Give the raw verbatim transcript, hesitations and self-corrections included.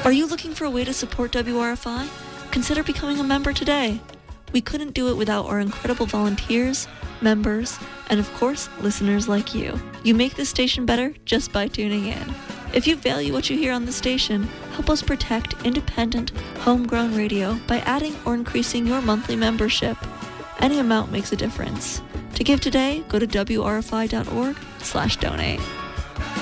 Are you looking for a way to support W R F I? Consider becoming a member today. We couldn't do it without our incredible volunteers, members, and of course, listeners like you. You make this station better just by tuning in. If you value what you hear on the station, help us protect independent, homegrown radio by adding or increasing your monthly membership. Any amount makes a difference. To give today, go to W R F I dot org slash donate.